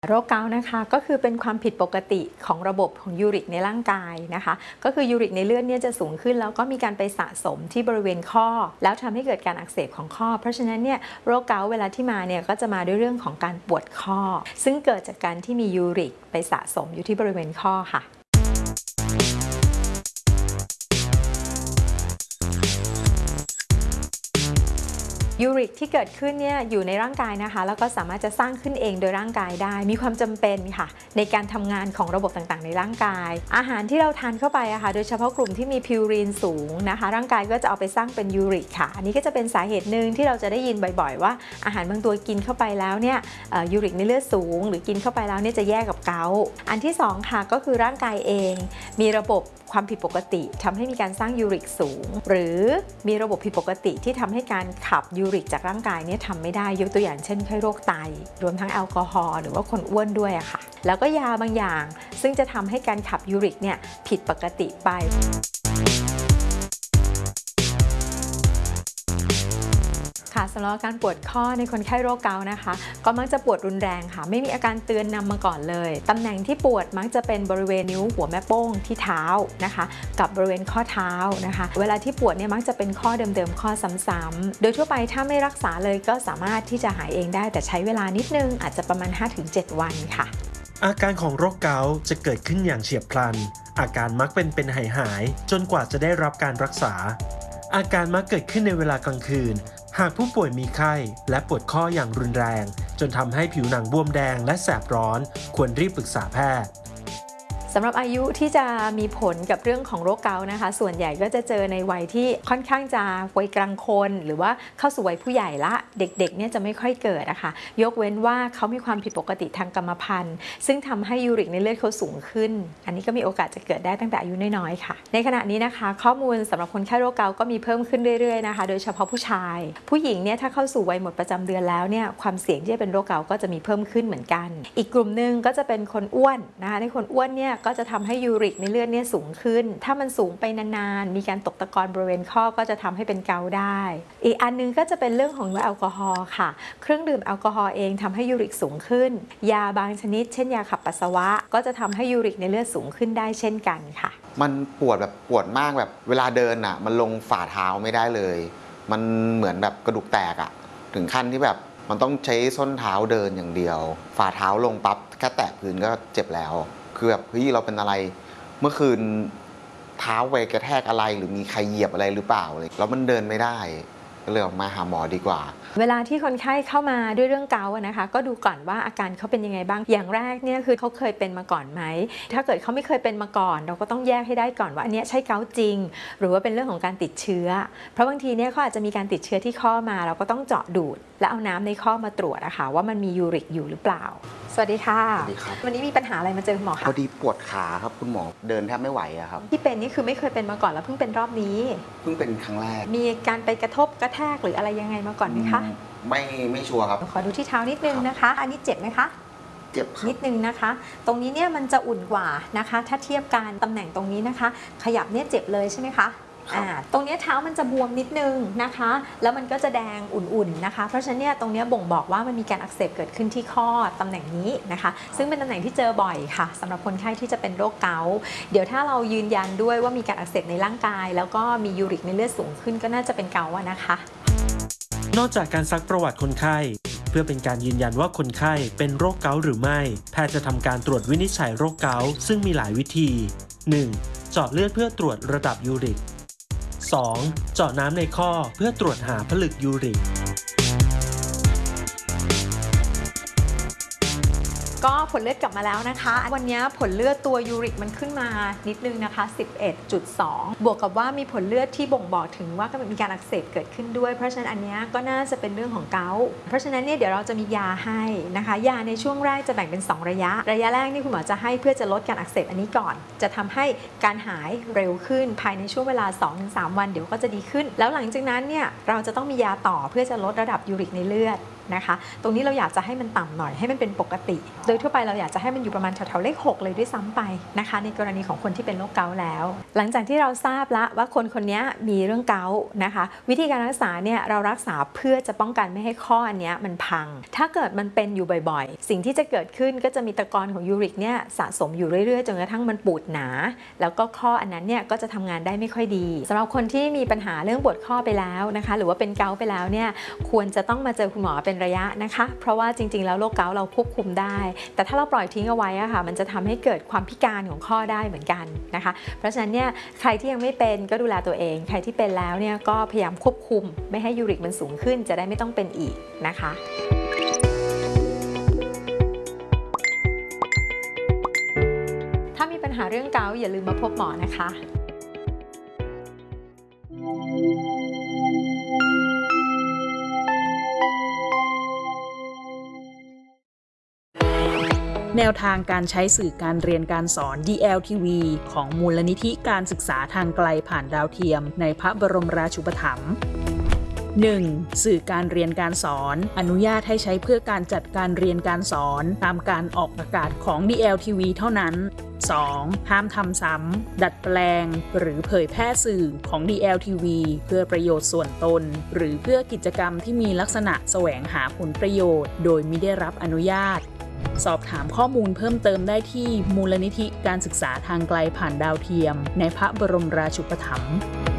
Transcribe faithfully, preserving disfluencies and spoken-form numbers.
โรคเกาต์นะคะก็คือเป็นความผิดปกติของระบบของยูริกในร่างกายนะคะก็คือยูริกในเลือดเนี่ยจะสูงขึ้นแล้วก็มีการไปสะสมที่บริเวณข้อแล้วทำให้เกิดการอักเสบของข้อเพราะฉะนั้นเนี่ยโรคเกาต์เวลาที่มาเนี่ยก็จะมาด้วยเรื่องของการปวดข้อซึ่งเกิดจากการที่มียูริกไปสะสมอยู่ที่บริเวณข้อค่ะยูริกที่เกิดขึ้นเนี่ยอยู่ในร่างกายนะคะแล้วก็สามารถจะสร้างขึ้นเองโดยร่างกายได้มีความจำเป็นค่ะในการทำงานของระบบต่างๆในร่างกายอาหารที่เราทานเข้าไปอะค่ะโดยเฉพาะกลุ่มที่มีพิวรีนสูงนะคะร่างกายก็จะเอาไปสร้างเป็นยูริกค่ะอันนี้ก็จะเป็นสาเหตุหนึ่งที่เราจะได้ยินบ่อยๆว่าอาหารบางตัวกินเข้าไปแล้วเนี่ยยูริกในเลือดสูงหรือกินเข้าไปแล้วเนี่ยจะแย่กับเกาต์อันที่สองค่ะก็คือร่างกายเองมีระบบความผิดปกติทำให้มีการสร้างยูริกสูงหรือมีระบบผิดปกติที่ทำให้การขับยูริกจากร่างกายเนี่ยทำไม่ได้ยกตัวอย่างเช่นไข้โรคไตรวมทั้งแอลกอฮอล์หรือว่าคนอ้วนด้วยอะค่ะแล้วก็ยาบางอย่างซึ่งจะทำให้การขับยูริกเนี่ยผิดปกติไปค่ะสำหรับอาการปวดข้อในคนไข้โรคเกาต์นะคะก็มักจะปวดรุนแรงค่ะไม่มีอาการเตือนนำมาก่อนเลยตำแหน่งที่ปวดมักจะเป็นบริเวณนิ้วหัวแม่โป้งที่เท้านะคะกับบริเวณข้อเท้านะคะเวลาที่ปวดเนี่ยมักจะเป็นข้อเดิมๆข้อซ้ำๆโดยทั่วไปถ้าไม่รักษาเลยก็สามารถที่จะหายเองได้แต่ใช้เวลานิดนึงอาจจะประมาณ ห้าถึงเจ็ด วันค่ะอาการของโรคเกาต์จะเกิดขึ้นอย่างเฉียบพลันอาการมักเป็นเป็นหายหายจนกว่าจะได้รับการรักษาอาการมักเกิดขึ้นในเวลากลางคืนหากผู้ป่วยมีไข้และปวดข้ออย่างรุนแรงจนทำให้ผิวหนังบวมแดงและแสบร้อนควรรีบปรึกษาแพทย์สำหรับอายุที่จะมีผลกับเรื่องของโรคเกาต์นะคะส่วนใหญ่ก็จะเจอในวัยที่ค่อนข้างจะวัยกลางคนหรือว่าเข้าสู่วัยผู้ใหญ่ละเด็กๆเนี่ยจะไม่ค่อยเกิดนะคะยกเว้นว่าเขามีความผิดปกติทางกรรมพันธุ์ซึ่งทำให้ยูริกในเลือดเขาสูงขึ้นอันนี้ก็มีโอกาสจะเกิดได้ตั้งแต่อายุน้อยๆค่ะในขณะนี้นะคะข้อมูลสำหรับคนไข้โรคเกาต์ก็มีเพิ่มขึ้นเรื่อยๆนะคะโดยเฉพาะผู้ชายผู้หญิงเนี่ยถ้าเข้าสู่วัยหมดประจำเดือนแล้วเนี่ยความเสี่ยงที่จะเป็นโรคเกาต์ก็จะมีเพิ่มขึ้นเหมือนกันอีกกลุ่มนึงก็จะเป็นคนอ้วนนะคะในคนอ้วนเนี่ยก็จะทำให้ยูริกในเลือดเนี่ยสูงขึ้นถ้ามันสูงไปนานๆมีการตกตะกอนบริเวณข้อก็จะทำให้เป็นเกาต์ได้อีกอันนึงก็จะเป็นเรื่องของแอลกอฮอล์ค่ะเครื่องดื่มแอลกอฮอล์เองทำให้ยูริกสูงขึ้นยาบางชนิดเช่นยาขับปัสสาวะก็จะทำให้ยูริกในเลือดสูงขึ้นได้เช่นกันค่ะมันปวดแบบปวดมากแบบเวลาเดินอ่ะมันลงฝ่าเท้าไม่ได้เลยมันเหมือนแบบกระดูกแตกอ่ะถึงขั้นที่แบบมันต้องใช้ส้นเท้าเดินอย่างเดียวฝ่าเท้าลงปั๊บแค่แตะพื้นก็เจ็บแล้วคือแบบเฮ้ยเราเป็นอะไรเมื่อคืนเท้าไปกระแทกอะไรหรือมีใครเหยียบอะไรหรือเปล่าเลยแล้วมันเดินไม่ได้ก็เลยออกมาหาหมอดีกว่าเวลาที่คนไข้เข้ามาด้วยเรื่องเกาต์นะคะก็ดูก่อนว่าอาการเขาเป็นยังไงบ้างอย่างแรกเนี่ยคือเขาเคยเป็นมาก่อนไหมถ้าเกิดเขาไม่เคยเป็นมาก่อนเราก็ต้องแยกให้ได้ก่อนว่าอันนี้ใช่เกาต์จริงหรือว่าเป็นเรื่องของการติดเชื้อเพราะบางทีเนี่ยเขาอาจจะมีการติดเชื้อที่ข้อมาเราก็ต้องเจาะดูดและเอาน้ำในข้อมาตรวจนะคะว่ามันมียูริกอยู่หรือเปล่าสวัสดีค่ะสวัสดีครับวันนี้มีปัญหาอะไรมาเจอคุณหมอคะพอดีปวดขาครับคุณหมอเดินแทบไม่ไหวอะครับที่เป็นนี่คือไม่เคยเป็นมาก่อนแล้วเพิ่งเป็นรอบนี้เพิ่งเป็นครั้งแรกมีการไปกระทบกระแทกหรืออะไรยังไงมาก่อนไหมคะไม่ไม่ชัวร์ครับขอดูที่เท้านิดนึงนะคะอันนี้เจ็บไหมคะเจ็บนิดนึงนะคะตรงนี้เนี่ยมันจะอุ่นกว่านะคะถ้าเทียบกันตำแหน่งตรงนี้นะคะขยับเนี่ยเจ็บเลยใช่ไหมคะอ่าตรงนี้เท้ามันจะบวมนิดนึงนะคะแล้วมันก็จะแดงอุ่นๆนะคะเพราะฉะนั้นเนี่ยตรงนี้บ่งบอกว่ามันมีการอักเสบเกิดขึ้นที่ข้อตำแหน่งนี้นะคะซึ่งเป็นตำแหน่งที่เจอบ่อยค่ะสำหรับคนไข้ที่จะเป็นโรคเกาต์เดี๋ยวถ้าเรายืนยันด้วยว่ามีการอักเสบในร่างกายแล้วก็มียูริกในเลือดสูงขึ้นก็น่าจะเป็นเกาต์นะคะนอกจากการซักประวัติคนไข้เพื่อเป็นการยืนยันว่าคนไข้เป็นโรคเกาต์หรือไม่แพทย์จะทำการตรวจวินิจฉัยโรคเกาต์ซึ่งมีหลายวิธี หนึ่ง เจาะเลือดเพื่อตรวจระดับยูริก สอง เจาะน้ำในข้อเพื่อตรวจหาผลึกยูริกก็ผลเลือดกลับมาแล้วนะคะวันนี้ผลเลือดตัวยูริกมันขึ้นมานิดนึงนะคะ สิบเอ็ดจุดสอง บวกกับว่ามีผลเลือดที่บ่งบอกถึงว่ามีการอักเสบเกิดขึ้นด้วยเพราะฉะนั้นอันนี้ก็น่าจะเป็นเรื่องของเกาต์เพราะฉะนั้นเนี่ยเดี๋ยวเราจะมียาให้นะคะยาในช่วงแรกจะแบ่งเป็นสองระยะระยะแรกนี่คุณหมอจะให้เพื่อจะลดการอักเสบอันนี้ก่อนจะทำให้การหายเร็วขึ้นภายในช่วงเวลา สองถึงสาม วันเดี๋ยวก็จะดีขึ้นแล้วหลังจากนั้นเนี่ยเราจะต้องมียาต่อเพื่อจะลดระดับยูริกในเลือดนะคะตรงนี้เราอยากจะให้มันต่ำหน่อยให้มันเป็นปกติโดยทั่วไปเราอยากจะให้มันอยู่ประมาณแถวๆเลขหกเลยด้วยซ้ำไปนะคะในกรณีของคนที่เป็นโรคเกาต์แล้วหลังจากที่เราทราบละว่าคนคนนี้มีเรื่องเกาต์นะคะวิธีการรักษาเนี่ยเรารักษาเพื่อจะป้องกันไม่ให้ข้ออันนี้มันพังถ้าเกิดมันเป็นอยู่บ่อยๆสิ่งที่จะเกิดขึ้นก็จะมีตะกอนของยูริกเนี่ยสะสมอยู่เรื่อยๆจนกระทั่งมันปูดหนาแล้วก็ข้ออันนั้นเนี่ยก็จะทำงานได้ไม่ค่อยดีสำหรับคนที่มีปัญหาเรื่องปวดข้อไปแล้วนะคะหรือว่าเป็นเกาต์ไปแล้วเนี่ยควรจะต้องมาเจอคุณหมอเป็นระยะนะคะเพราะว่าจริงๆแล้วโรคเกาต์เราควบคุมได้แต่ถ้าเราปล่อยทิ้งเอาไว้อะค่ะมันจะทำให้เกิดความพิการของข้อได้เหมือนกันนะคะเพราะฉะนั้นเนี่ยใครที่ยังไม่เป็นก็ดูแลตัวเองใครที่เป็นแล้วเนี่ยก็พยายามควบคุมไม่ให้ยูริกมันสูงขึ้นจะได้ไม่ต้องเป็นอีกนะคะถ้ามีปัญหาเรื่องเกาต์อย่าลืมมาพบหมอนะคะแนวทางการใช้สื่อการเรียนการสอน ดี แอล ที วี ของมูลนิธิการศึกษาทางไกลผ่านดาวเทียมในพระบรมราชูปถัมภ์ หนึ่ง. สื่อการเรียนการสอนอนุญาตให้ใช้เพื่อการจัดการเรียนการสอนตามการออกอากาศของ ดี แอล ที วี เท่านั้น สอง. ห้ามทำซ้ำดัดแปลงหรือเผยแพร่สื่อของ ดี แอล ที วี เพื่อประโยชน์ส่วนตนหรือเพื่อกิจกรรมที่มีลักษณะแสวงหาผลประโยชน์โดยมิได้รับอนุญาตสอบถามข้อมูลเพิ่มเติมได้ที่มูลนิธิการศึกษาทางไกลผ่านดาวเทียมในพระบรมราชูปถัมภ์